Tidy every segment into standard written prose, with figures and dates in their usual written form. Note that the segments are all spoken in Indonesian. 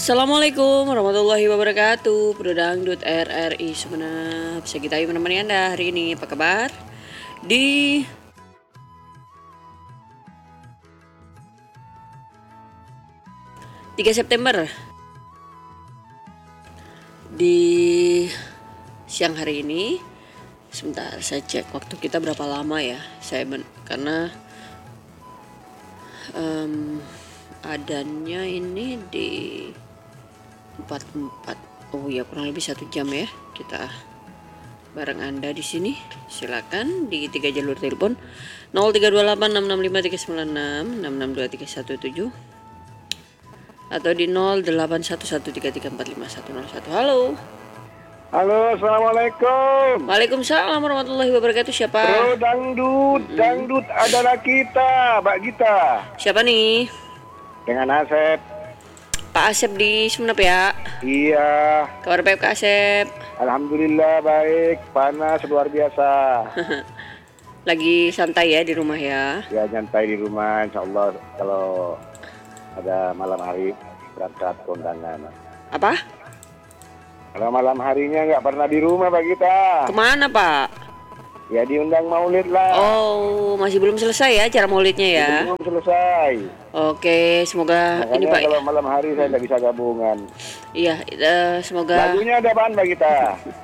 Assalamualaikum warahmatullahi wabarakatuh. Pedangdut RRI Sumeneb. Bisa kita menemani Anda hari ini. Apa kabar? Di 3 September di siang hari ini. Sebentar saya cek waktu kita berapa lama ya. Karena adanya ini di 44. Oh ya, kurang lebih 1 jam ya kita bareng Anda di sini. Silakan di 3 jalur telepon 0328665396 662317 atau di 081133455101. Halo. Halo, assalamualaikum. Waalaikumsalam warahmatullahi wabarakatuh. Siapa? Bro dangdut adalah kita, Mbak Gita. Siapa nih? Dengan Asep. Pak Asep di Sumeneb ya? Iya. Kabar baik Kak Asep? Alhamdulillah baik, panas luar biasa. Lagi santai ya di rumah ya? Ya nyantai di rumah, insya Allah kalau ada malam hari berangkat kondangan. Apa? Kalau malam harinya nggak pernah di rumah Mbak Gita. Kemana Pak? Ya diundang maulid lah. Oh, masih belum selesai ya acara maulidnya ya? Belum selesai. Oke, semoga Makanya ini Pak. kalau malam hari saya nggak bisa gabungan. Iya, semoga Lagunya ada apaan Mbak Gita?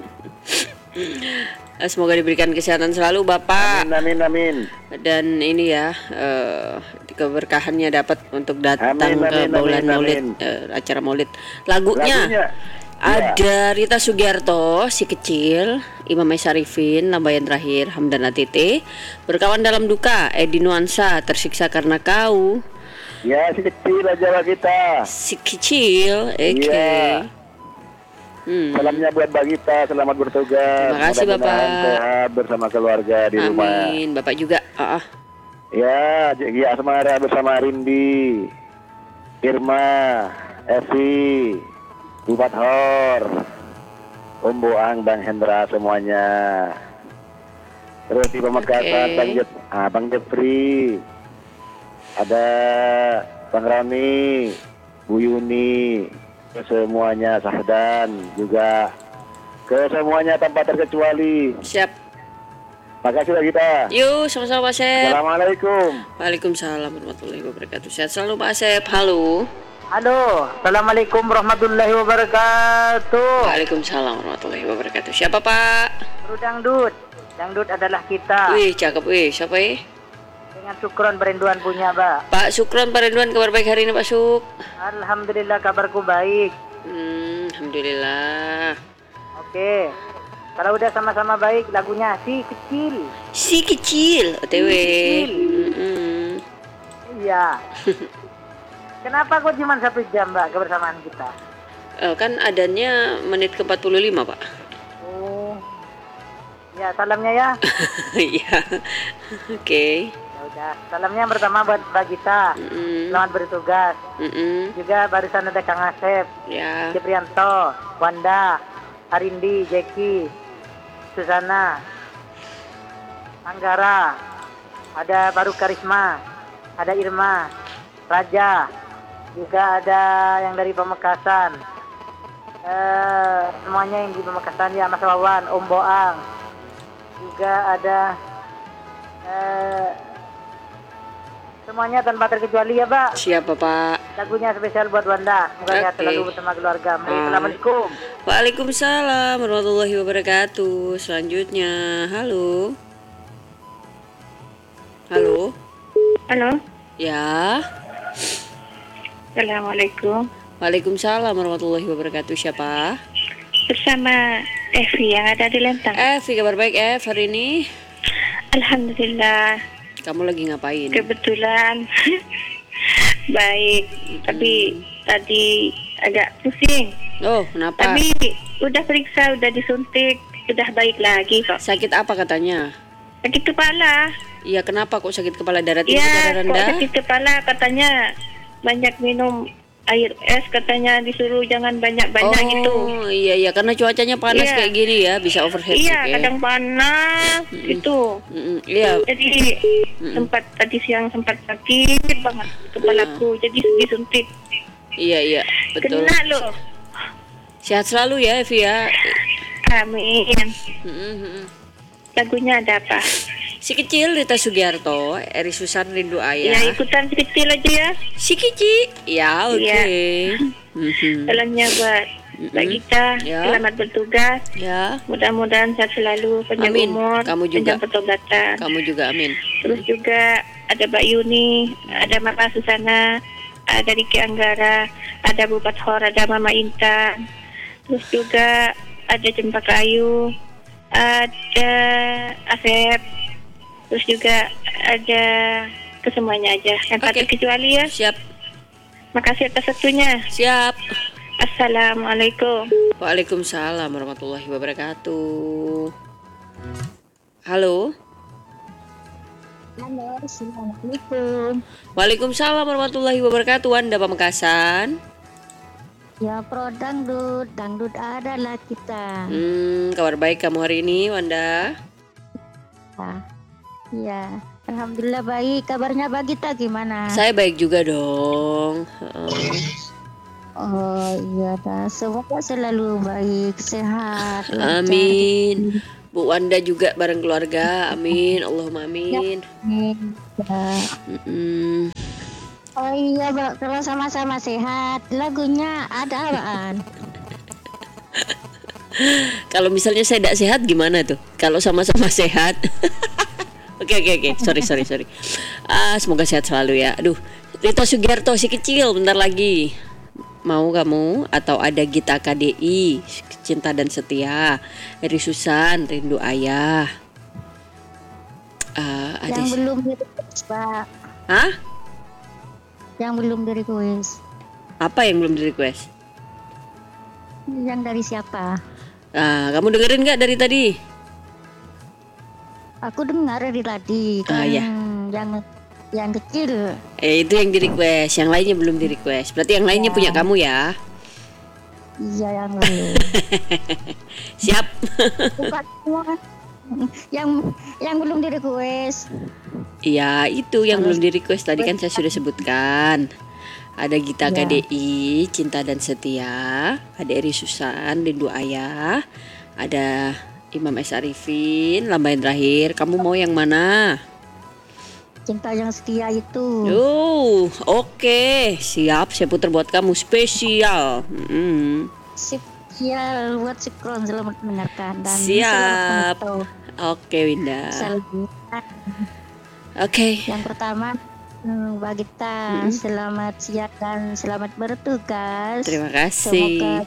semoga diberikan kesehatan selalu Bapak. Amin. Dan ini ya keberkahannya dapat untuk datang ke bulan maulid, acara maulid. Lagunya ada Rita Sugiarto, Si Kecil, Imam Syarifin, Lambayan Terakhir, Hamdana Tete, Berkawan Dalam Duka, Edi Nuansa, Tersiksa Karena Kau. Ya, si kecil aja lah kita. Si Kecil, oke. Iya. Salamnya buat Mbak Gita, selamat bertugas. Terima kasih Mudah-mudahan Bapak. sehat bersama keluarga di rumah. Amin, Bapak juga. Ya, Jeki Asmara bersama Rindi, Irma, Evi, Bupat Hor, Om Boang, Bang Hendra semuanya. Terus di Pemekasan Bang Jepri, ada Bang Rami, Bu Yuni, semuanya, Sahdan juga, ke semuanya tanpa terkecuali. Siap. Makasih lah kita. Yuk, sama-sama Pak Asep. Assalamualaikum. Waalaikumsalam warahmatullahi wabarakatuh. Sehat selalu Pak Asep. Halo. Halo, assalamualaikum warahmatullahi wabarakatuh. Waalaikumsalam warahmatullahi wabarakatuh. Siapa Pak? Bro dangdut adalah kita. Wih, cakep wih. Siapa ya? Dengan Sukron Perinduan punya, Mbak. Pak Sukron Perinduan, kabar baik hari ini Pak Suk? Alhamdulillah kabarku baik. Alhamdulillah. Oke. Kalau udah sama-sama baik, lagunya Si Kecil. Si Kecil, OTW. Iya. Kenapa kok cuma 1 jam, Mbak, kebersamaan kita? Kan adanya menit ke 45 Pak. Oh. Ya, salamnya ya. Iya. Oke. Ya udah, salamnya yang pertama buat Mbak Gita. Selamat bertugas. Juga barusan ada Kang Asep, Ya. Ciprianto, Wanda, Arindi, Jeki, Susana, Anggara, ada baru Karisma, ada Irma, Raja, juga ada yang dari Pemekasan, semuanya yang di Pemekasan ya, Mas Wawan, Om Boang, juga ada semuanya tanpa terkecuali ya Pak. Siapa Pak? Lagunya spesial buat Wanda. Semoga sehat selalu bersama keluarga. Assalamualaikum. Waalaikumsalam warahmatullahi wabarakatuh. Selanjutnya, halo. Halo. Halo. Ya. Assalamualaikum. Waalaikumsalam warahmatullahi wabarakatuh. Siapa? Bersama Evi yang ada di Lentang. Evi, kabar baik hari ini? Alhamdulillah. Kamu lagi ngapain? Kebetulan baik, tapi tadi agak pusing. Oh, kenapa? Tapi udah periksa, udah disuntik, udah baik lagi kok. Sakit apa katanya? Sakit kepala. Iya, kenapa kok sakit kepala? Darah tinggi, Iya, darah kok rendah? sakit kepala, katanya banyak minum air es, katanya disuruh jangan banyak-banyak gitu. Oh iya, karena cuacanya panas kayak gini ya, bisa overheat. Iya, kadang panas gitu. Iya. Jadi tadi siang sempat sakit banget kepalaku, jadi disuntik. Iya, betul. Kena loh. Sehat selalu ya Evi ya. Amin. Mm-mm. Lagunya ada apa? Si kecil Rita Sugiarto, Eri Susan Rindu Ya Ayah. ikutan si kecil aja ya. Si Kici. Ya, oke. Iya. Mhm. Salamnya buat Mbak Gita. Ya. Selamat bertugas. Ya, Mudah-mudahan sehat selalu, panjang Amin. umur, Kamu juga. panjang pertobatan. kamu juga amin. Terus juga ada Mbak Yuni, ada Mama Susana, ada Riki Anggara, ada Bu Pathor, ada Mama Intan. Terus juga ada Cempaka Ayu, ada Asep. Terus juga ada kesemuanya aja yang tak Oke. terkecuali ya. Siap. Makasih atas waktunya. Siap. Assalamualaikum. Waalaikumsalam warahmatullahi wabarakatuh. Halo. Halo, assalamualaikum. Waalaikumsalam warahmatullahi wabarakatuh. Anda Pamekasan. Ya, pro dangdut adalah kita. Kabar baik kamu hari ini, Wanda? Ya, alhamdulillah baik. Kabarnya Mbak Gita gimana? Saya baik juga dong. Oh iya, dah. Semoga selalu baik, sehat. lancar. Amin. Bu Wanda juga bareng keluarga. Amin. Allahumma amin. Amin. Ya. Mm-mm. Oh iya, Mbak, kalau sama-sama sehat, lagunya ada apaan? Kalau misalnya saya tidak sehat gimana tuh? Kalau sama-sama sehat. Oke. Sorry. Semoga sehat selalu ya. Aduh, Rita Sugiarto si kecil bentar lagi. Mau kamu atau ada Gita KDI, Cinta dan Setia, Eri Susan, Rindu Ayah. Ada Yang belum di-request, Pak. Hah? Yang belum di-request. Apa yang belum di request? Yang dari siapa? Kamu dengerin nggak dari tadi? Aku dengar dari tadi Iya. yang kecil. Itu yang di request, yang lainnya belum di request. Berarti yang lainnya punya kamu ya? Iya, yang belum. Siap. Bukan semua. yang belum di request. Iya, itu yang belum di request tadi kan saya sudah sebutkan. Ada Gita Ya. KDI, Cinta dan Setia, ada Eri Susan, Rindu Ayah, ada Imam S. Arifin, Lambayan Terakhir. Kamu mau yang mana? Cinta yang setia itu. Oke, siap. Saya putar buat kamu spesial. Spesial buat Sikron, selamat mendengarkan dan Siap. selamat memantau. Oke, Winda. Selanjutnya, Oke. yang pertama Mbak Gita, selamat siang dan selamat bertugas. Terima Semoga kasih.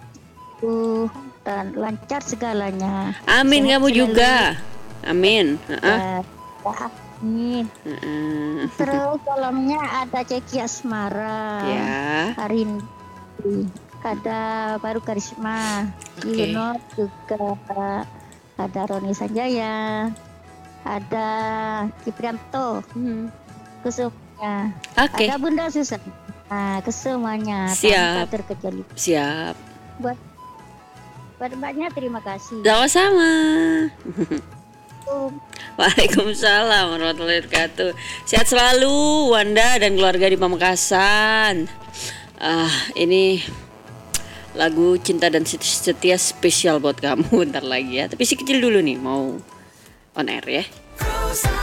dan lancar segalanya. Amin, Sehat kamu selalu. juga. Amin. Ya, amin. Heeh. Terus kolamnya ada Ceki Asmara, Ya. Arin, ada Baru Karisma, Oke. Yuno juga, ada Roni Sanjaya, ada Kiprianto, kesemuanya. Oke. Ada Bunda Susan. Nah, kesemuanya Siap. tanpa terkecuali. Siap. Buat Mbaknya terima kasih. Sama-sama. Waalaikumsalam warahmatullahi wabarakatuh. Sehat selalu Wanda dan keluarga di Pamekasan. Ini lagu Cinta dan Setia spesial buat kamu bentar lagi ya. Tapi si kecil dulu nih mau on air ya.